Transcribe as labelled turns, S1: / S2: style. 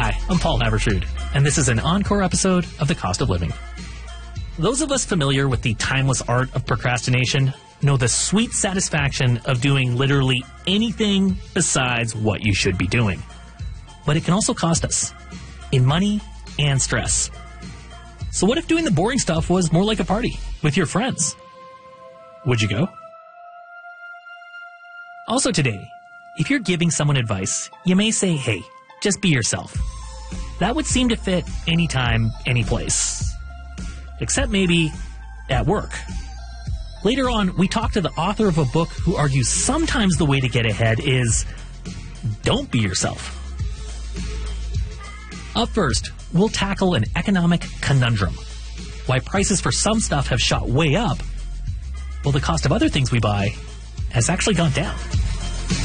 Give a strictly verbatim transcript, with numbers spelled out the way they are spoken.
S1: Hi, I'm Paul Haberstrood, and this is an encore episode of The Cost of Living. Those of us familiar with the timeless art of procrastination know the sweet satisfaction of doing literally anything besides what you should be doing. But it can also cost us in money and stress. So what if doing the boring stuff was more like a party with your friends? Would you go? Also today, if you're giving someone advice, you may say, hey, just be yourself. That would seem to fit anytime, any place. Except maybe at work. Later on, we talk to the author of a book who argues sometimes the way to get ahead is don't be yourself. Up first, we'll tackle an economic conundrum. Why prices for some stuff have shot way up, while the cost of other things we buy has actually gone down.